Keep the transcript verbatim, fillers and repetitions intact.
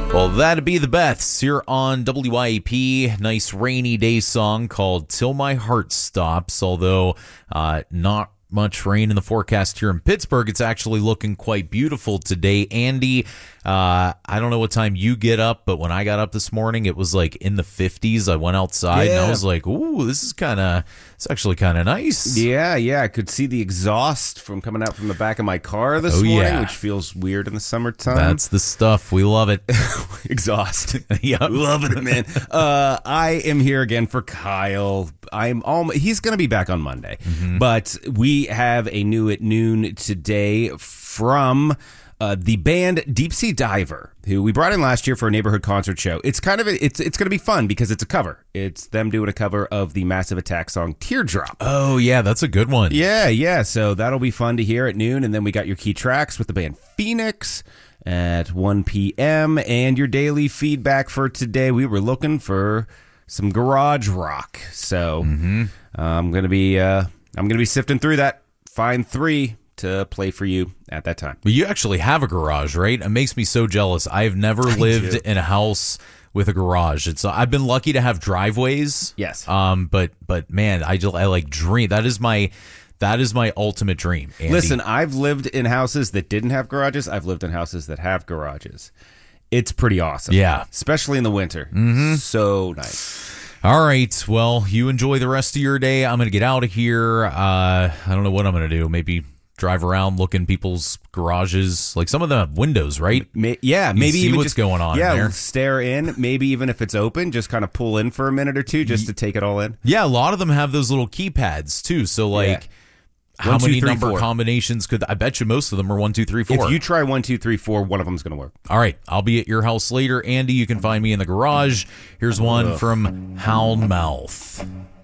Well, that'd be the Beths here on W I A P. Nice rainy day song called Till My Heart Stops, although uh, not much rain in the forecast here in Pittsburgh. It's actually looking quite beautiful today. Andy, uh, I don't know what time you get up, but when I got up this morning, it was like in the fifties. I went outside yeah. and I was like, ooh, this is kind of, it's actually kind of nice. Yeah, yeah. I could see the exhaust from coming out from the back of my car this Oh, morning, yeah. which feels weird in the summertime. That's the stuff. We love it. Exhaust. Yep. Loving it, man. Uh, I am here again for Kyle. I'm almost, he's going to be back on Monday, mm-hmm. but we have a new at noon today from uh, the band Deep Sea Diver, who we brought in last year for a neighborhood concert show. It's kind of a, it's it's going to be fun because it's a cover. It's them doing a cover of the Massive Attack song Teardrop. Oh yeah, that's a good one. Yeah, yeah. So that'll be fun to hear at noon, and then we got your key tracks with the band Phoenix at one p.m. and your daily feedback for today. We were looking for some garage rock, so mm-hmm. uh, I'm gonna be uh, I'm gonna be sifting through that. Find three to play for you at that time. Well, you actually have a garage, right? It makes me so jealous. I've never I lived do. in a house with a garage. It's I've been lucky to have driveways. Yes. Um, but but man, I just I like dream. That is my that is my ultimate dream. Andy. Listen, I've lived in houses that didn't have garages. I've lived in houses that have garages. It's pretty awesome. Yeah. Especially in the winter. Mm-hmm. So nice. All right. Well, you enjoy the rest of your day. I'm going to get out of here. Uh, I don't know what I'm going to do. Maybe drive around, look in people's garages. Like some of them have windows, right? May, yeah, You maybe see even what's just going on Yeah, in there. stare in. Maybe even if it's open, just kind of pull in for a minute or two just to take it all in. Yeah, a lot of them have those little keypads too. So like, Yeah. how One, two, many three, number four. combinations could I bet you most of them are one, two, three, four. If you try one, two, three, four, one of them's going to work. All right, I'll be at your house later. Andy, you can find me in the garage. Here's one from Houndmouth.